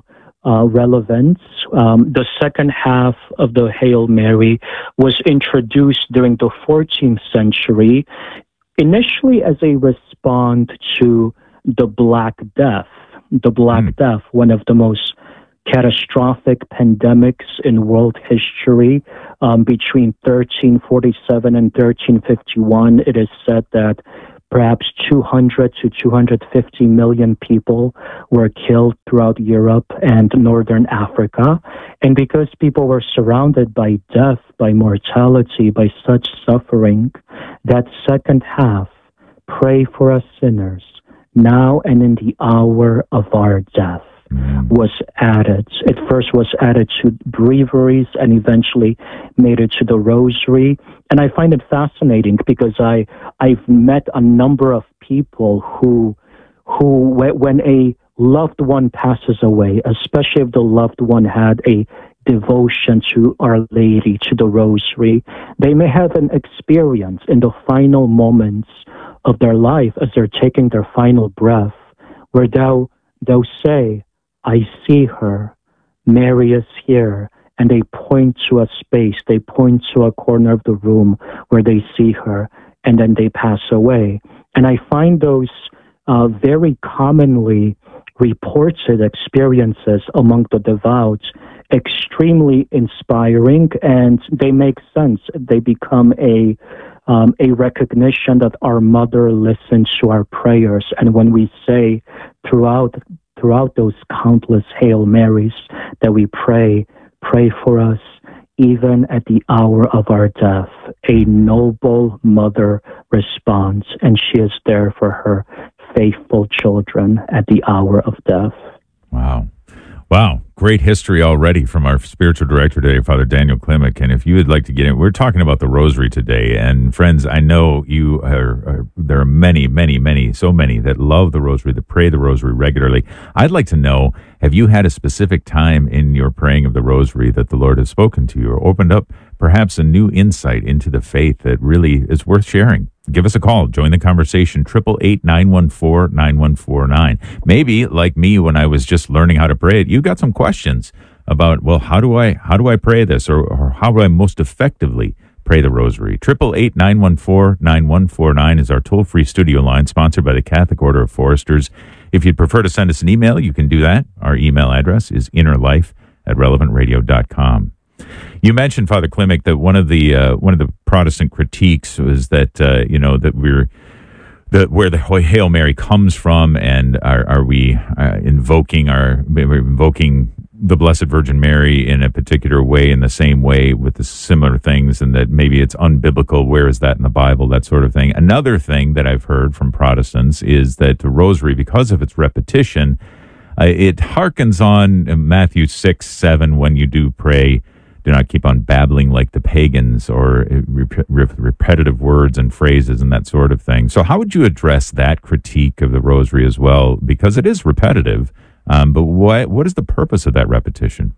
Speaker 20: uh, relevance. Um, the second half of the Hail Mary was introduced during the fourteenth century, initially as a response to the Black Death. The Black mm. Death, one of the most catastrophic pandemics in world history. Um, between thirteen forty-seven and thirteen fifty-one, it is said that perhaps two hundred to two hundred fifty million people were killed throughout Europe and northern Africa. And because people were surrounded by death, by mortality, by such suffering, that second half, pray for us sinners, now and in the hour of our death, was added. It first was added to breviaries and eventually made it to the rosary. And I find it fascinating because I, I've met a number of people who, who when a loved one passes away, especially if the loved one had a devotion to Our Lady, to the rosary, they may have an experience in the final moments of their life as they're taking their final breath, where they'll, they'll say, I see her, Mary is here, and they point to a space, they point to a corner of the room where they see her, and then they pass away. And I find those uh, very commonly reported experiences among the devout extremely inspiring, and they make sense. They become a um, a recognition that our Mother listens to our prayers. And when we say throughout throughout those countless Hail Marys that we pray, pray for us even at the hour of our death, a noble mother responds, and she is there for her faithful children at the hour of death.
Speaker 14: Wow. Wow. Great history already from our spiritual director today, Father Daniel Klimek. And if you would like to get in, we're talking about the rosary today. And friends, I know you are, are, there are many, many, many, so many that love the rosary, that pray the rosary regularly. I'd like to know, have you had a specific time in your praying of the rosary that the Lord has spoken to you or opened up perhaps a new insight into the faith that really is worth sharing? Give us a call. Join the conversation. eight eight eight, nine one four, nine one four nine. Maybe, like me, when I was just learning how to pray it, you got some questions about, well, how do I how do I pray this, or, or how do I most effectively pray the rosary? eight eight eight, nine one four, nine one four nine is our toll-free studio line, sponsored by the Catholic Order of Foresters. If you'd prefer to send us an email, you can do that. Our email address is innerlife at relevant radio dot com. You mentioned, Father Klimek, that one of the uh, one of the Protestant critiques was that uh, you know that we're the where the Hail Mary comes from, and are, are we uh, invoking our we're invoking the Blessed Virgin Mary in a particular way, in the same way with the similar things, and that maybe it's unbiblical. Where is that in the Bible? That sort of thing. Another thing that I've heard from Protestants is that the Rosary, because of its repetition, uh, it harkens on Matthew six, seven, when you do pray, do not keep on babbling like the pagans, or rep- rep- repetitive words and phrases and that sort of thing. So how would you address that critique of the Rosary as well? Because it is repetitive, um, but what what is the purpose of that repetition?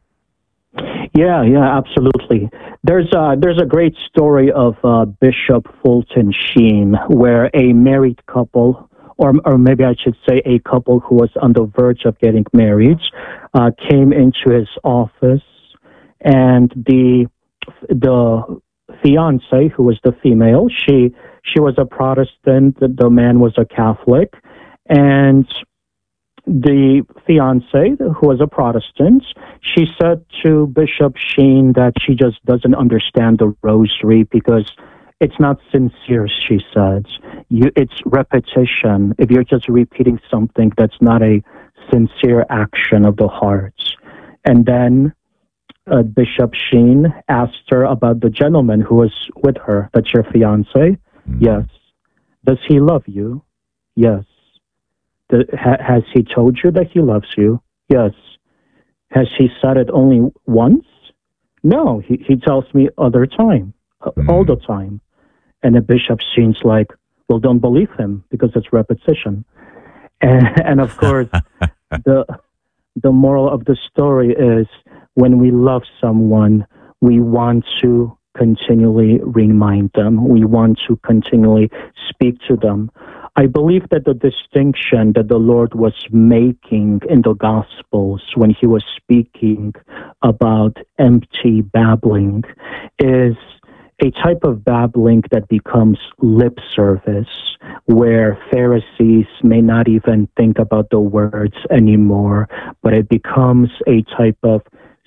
Speaker 20: Yeah, yeah, absolutely. There's a, there's a great story of uh, Bishop Fulton Sheen, where a married couple, or or maybe I should say a couple who was on the verge of getting married, uh, came into his office. And the the fiance, who was the female, she she was a Protestant. The, the man was a Catholic, and the fiance, who was a Protestant, she said to Bishop Sheen that she just doesn't understand the Rosary because it's not sincere. She said, you, it's repetition. If you're just repeating something, that's not a sincere action of the heart. And then Uh, Bishop Sheen asked her about the gentleman who was with her. That's your fiance? Mm-hmm. Yes. Does he love you? Yes. The, ha, has he told you that he loves you? Yes. Has he said it only once? No, he, he tells me other time, mm-hmm. all the time. And the Bishop Sheen's like, well, don't believe him because it's repetition. And, and of course, the the moral of the story is, when we love someone, we want to continually remind them. We want to continually speak to them. I believe that the distinction that the Lord was making in the Gospels when he was speaking about empty babbling is a type of babbling that becomes lip service, where Pharisees may not even think about the words anymore, but it becomes a type of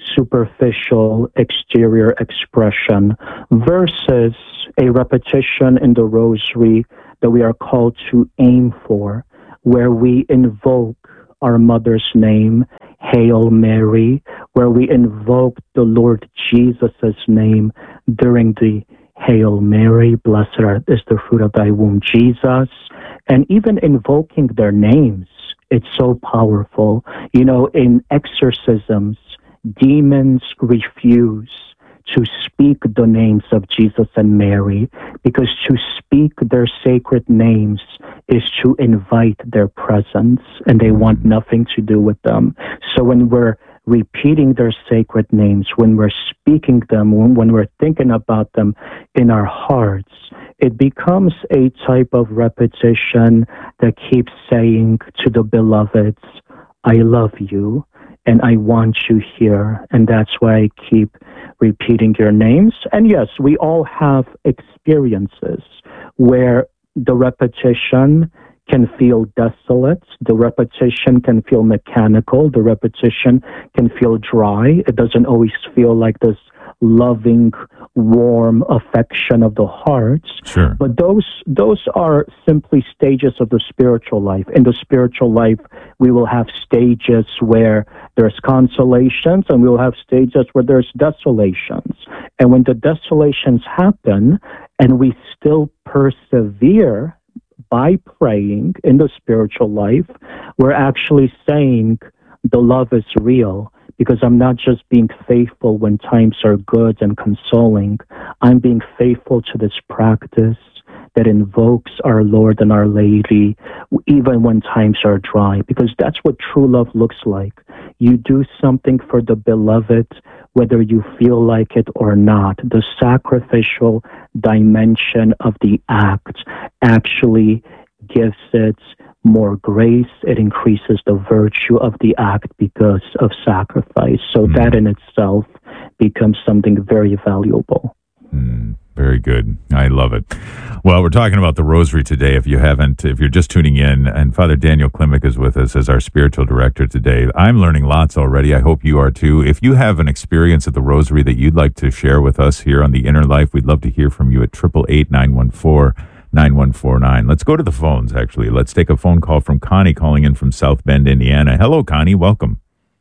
Speaker 20: superficial exterior expression versus a repetition in the rosary that we are called to aim for, where we invoke our mother's name, Hail Mary, where we invoke the Lord Jesus' name during the Hail Mary, blessed is the fruit of thy womb, Jesus, and even invoking their names. It's so powerful. You know, in exorcisms, demons refuse to speak the names of Jesus and Mary, because to speak their sacred names is to invite their presence, and they want nothing to do with them. So when we're repeating their sacred names, when we're speaking them, when, when we're thinking about them in our hearts, it becomes a type of repetition that keeps saying to the beloveds, I love you, and I want you here. And that's why I keep repeating your names. And yes, we all have experiences where the repetition can feel desolate, the repetition can feel mechanical, the repetition can feel dry. It doesn't always feel like this loving, warm affection of the heart.
Speaker 14: Sure.
Speaker 20: But those those are simply stages of the spiritual life. In the spiritual life, we will have stages where there's consolations, and we will have stages where there's desolations. And when the desolations happen, and we still persevere by praying in the spiritual life, we're actually saying the love is real, because I'm not just being faithful when times are good and consoling. I'm being faithful to this practice that invokes our Lord and our Lady even when times are dry, because that's what true love looks like. You do something for the beloved whether you feel like it or not. The sacrificial dimension of the act actually gives it more grace. It increases the virtue of the act because of sacrifice. So mm. that in itself becomes something very valuable.
Speaker 14: Mm. Very good. I love it. Well, we're talking about the Rosary today. If you haven't, if you're just tuning in, and Father Daniel Klimek is with us as our spiritual director today. I'm learning lots already. I hope you are too. If you have an experience at the Rosary that you'd like to share with us here on The Inner Life, we'd love to hear from you at eight eight eight, nine one four, nine one four nine. Let's go to the phones, actually. Let's take a phone call from Connie calling in from South Bend, Indiana. Hello, Connie. Welcome.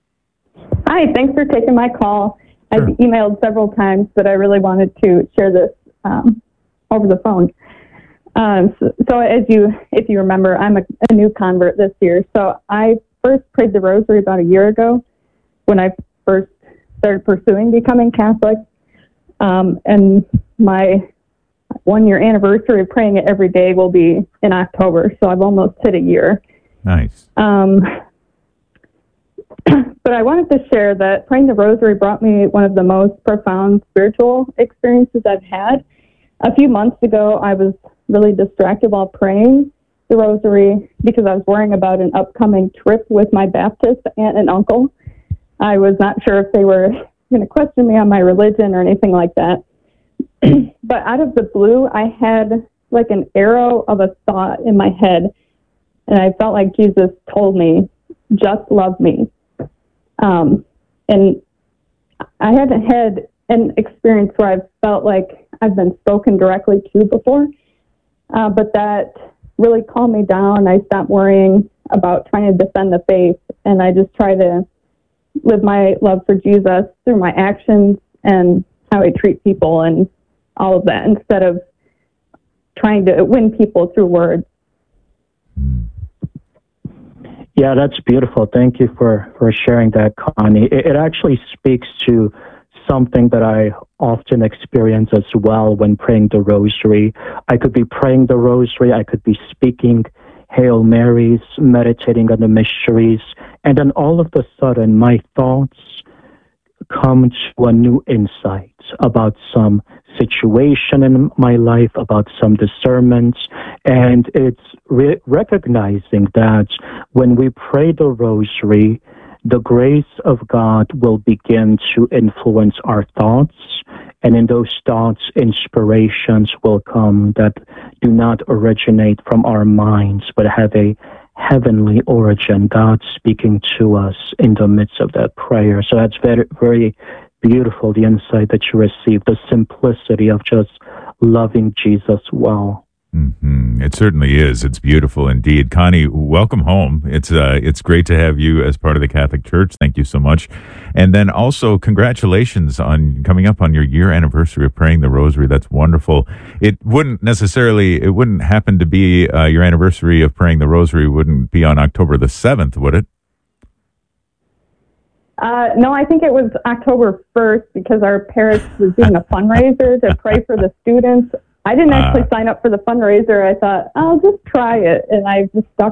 Speaker 21: Hi. Thanks for taking my call.
Speaker 14: Sure.
Speaker 21: I've emailed several times, but I really wanted to share this Um, over the phone. Um, so, so as you, if you remember, I'm a, a new convert this year. So I first prayed the Rosary about a year ago when I first started pursuing becoming Catholic. Um, and my one year anniversary of praying it every day will be in October. So I've almost hit a year.
Speaker 14: Nice.
Speaker 21: Um, but I wanted to share that praying the Rosary brought me one of the most profound spiritual experiences I've had. A few months ago, I was really distracted while praying the Rosary because I was worrying about an upcoming trip with my Baptist aunt and uncle. I was not sure if they were going to question me on my religion or anything like that. But out of the blue, I had like an arrow of a thought in my head, and I felt like Jesus told me, just love me. Um, and I haven't had an experience where I've felt like I've been spoken directly to before, uh, but that really calmed me down. I stopped worrying about trying to defend the faith, and I just try to live my love for Jesus through my actions and how I treat people and all of that, instead of trying to win people through words.
Speaker 20: Yeah, that's beautiful. Thank you for, for sharing that, Connie. It, it actually speaks to something that I often experience as well when praying the Rosary. I could be praying the Rosary, I could be speaking Hail Marys, meditating on the mysteries, and then all of a sudden my thoughts come to a new insight about some situation in my life, about some discernment. And it's re- recognizing that when we pray the rosary, the grace of God will begin to influence our thoughts. And in those thoughts, inspirations will come that do not originate from our minds, but have a heavenly origin, God speaking to us in the midst of that prayer. So that's very, very beautiful, the insight that you receive, the simplicity of just loving Jesus well.
Speaker 14: Mm-hmm. It certainly is. It's beautiful indeed. Connie, welcome home. It's uh, it's great to have you as part of the Catholic Church. Thank you so much. And then also congratulations on coming up on your year anniversary of praying the Rosary. That's wonderful. It wouldn't necessarily, it wouldn't happen to be uh, your anniversary of praying the Rosary wouldn't be on October the seventh, would it?
Speaker 21: Uh, no, I think it was October first because our parish was doing a fundraiser to pray for the students. I didn't actually uh, sign up for the fundraiser. I thought, I'll just try it. And I just stuck